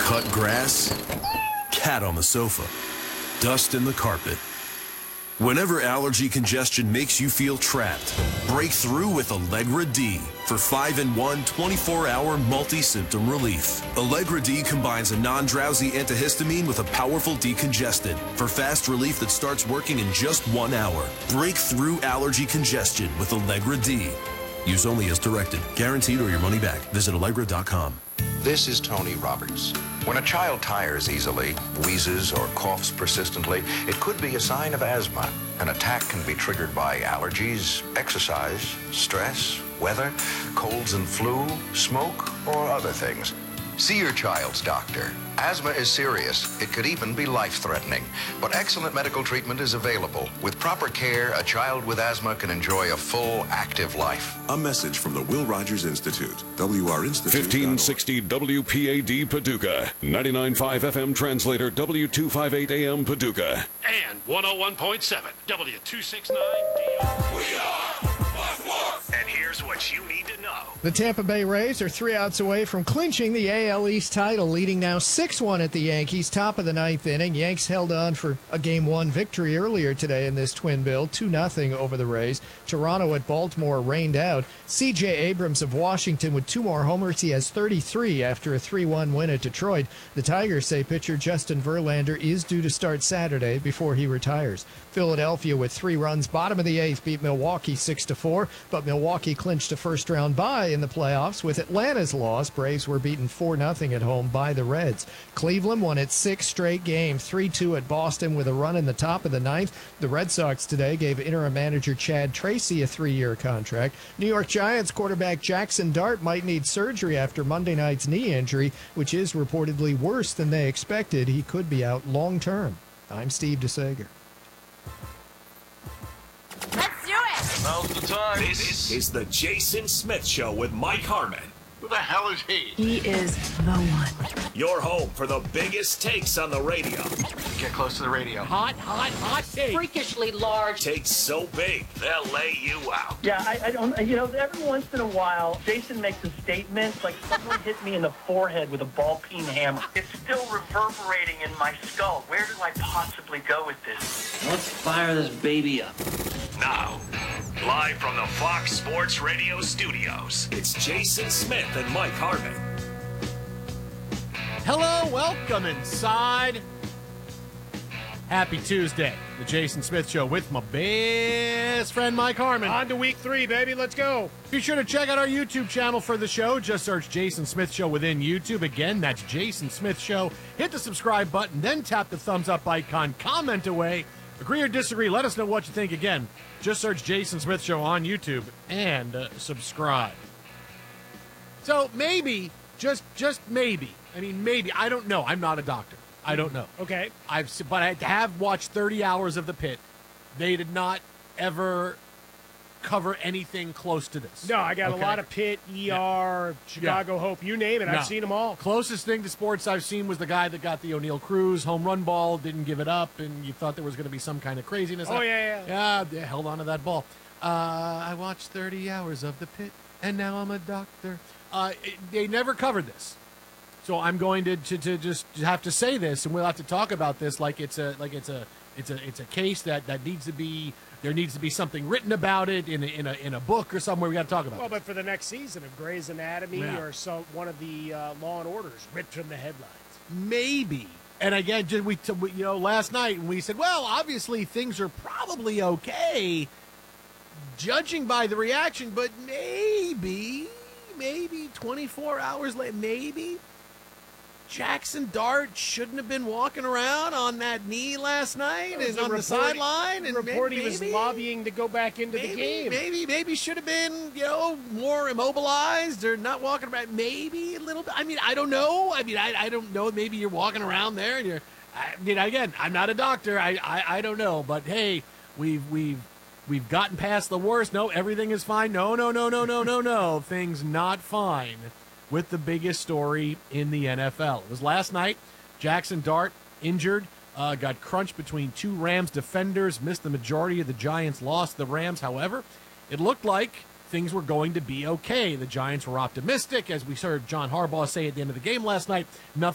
Cut grass, cat on the sofa, dust in the carpet. Whenever allergy congestion makes you feel trapped, break through with Allegra D for 5-in-1 24-hour multi-symptom relief. Allegra D combines a non-drowsy antihistamine with a powerful decongestant for fast relief that starts working in just 1 hour. Break through allergy congestion with Allegra D. Use only as directed. Guaranteed or your money back. Visit Allegra.com. This is Tony Roberts. When a child tires easily, wheezes, or coughs persistently, it could be a sign of asthma. An attack can be triggered by allergies, exercise, stress, weather, colds and flu, smoke, or other things. See your child's doctor. Asthma is serious. It could even be life-threatening. But excellent medical treatment is available. With proper care, a child with asthma can enjoy a full, active life. A message from the Will Rogers Institute. WR Institute. 1560 WPAD Paducah. 99.5 FM translator W258 AM Paducah. And 101.7 W269 DR. We are And here's what you need to know. The Tampa Bay Rays are 3 outs away from clinching the AL East title, leading now 6-1 at the Yankees, top of the 9th inning. Yanks held on for a Game 1 victory earlier today in this twin bill, 2-0 over the Rays. Toronto at Baltimore rained out. C.J. Abrams of Washington with 2 more homers. He has 33 after a 3-1 win at Detroit. The Tigers say pitcher Justin Verlander is due to start Saturday before he retires. Philadelphia with 3 runs, bottom of the 8th, beat Milwaukee 6-4, but Milwaukee clinched a first-round bye in the playoffs with Atlanta's loss. Braves were beaten 4-0 at home by the Reds. Cleveland won its 6th straight game, 3-2 at Boston with a run in the top of the 9th. The Red Sox today gave interim manager Chad Tracy a 3-year contract. New York Giants quarterback Jackson Dart might need surgery after Monday night's knee injury, which is reportedly worse than they expected. He could be out long-term. I'm Steve DeSager. Let's do it! Now's the time. This is the Jason Smith Show with Mike Harmon. Who the hell is he? He is the one. Your home for the biggest takes on the radio. Get close to the radio. Hot take. Freakishly large. Takes so big, they'll lay you out. Yeah, I don't, every once in a while, Jason makes a statement, like someone hit me in the forehead with a ball-peen hammer. It's still reverberating in my skull. Where do I possibly go with this? Let's fire this baby up. Now, live from the Fox Sports Radio studios, it's Jason Smith and Mike Harmon. Hello, welcome inside. Happy Tuesday. The Jason Smith Show with my best friend Mike Harmon. On to week 3, baby. Let's go. Be sure to check out our YouTube channel for the show. Just search Jason Smith Show within YouTube. Again, that's Jason Smith Show. Hit the subscribe button, then tap the thumbs up icon. Comment away. Agree or disagree, let us know what you think. Again, just search Jason Smith Show on YouTube and subscribe. So maybe, just maybe, maybe, I don't know. I'm not a doctor. I don't know. Okay. But I have watched 30 hours of The Pit. They did not ever cover anything close to this. No, I got a lot of Pitt, ER, Chicago Hope, you name it. I've seen them all. Closest thing to sports I've seen was the guy that got the O'Neill Cruz home run ball, didn't give it up, and you thought there was going to be some kind of craziness. Oh, yeah. Yeah, held on to that ball. I watched 30 hours of The Pit, and now I'm a doctor. They never covered this. So I'm going to just have to say this, and we'll have to talk about this like it's a case that needs to be. There needs to be something written about it in a book or somewhere. We got to talk about it. Well, but for the next season of Grey's Anatomy or one of the Law and Orders, ripped from the headlines. Maybe. And again, we last night we said, well, obviously things are probably okay, judging by the reaction, but maybe 24 hours later, maybe Jackson Dart shouldn't have been walking around on that knee last night and on the sideline. And he was lobbying to go back into the game. Maybe should have been, more immobilized or not walking around. Maybe a little bit. I don't know. I don't know. Maybe you're walking around there and again, I'm not a doctor. I don't know. But hey, we've gotten past the worst. No, everything is fine. No. Things not fine with the biggest story in the NFL. It was last night. Jackson Dart injured, got crunched between 2 Rams defenders, missed the majority of the Giants' loss to the Rams. However, it looked like things were going to be okay. The Giants were optimistic, as we heard John Harbaugh say at the end of the game last night. Nothing